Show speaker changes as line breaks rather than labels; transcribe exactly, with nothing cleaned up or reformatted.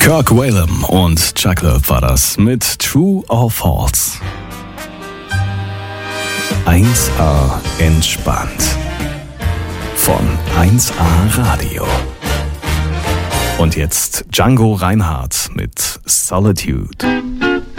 Kirk Whalum und Chuck Love war das mit True or False. eins A entspannt. Von eins A Radio. Und jetzt Django Reinhardt mit Solitude.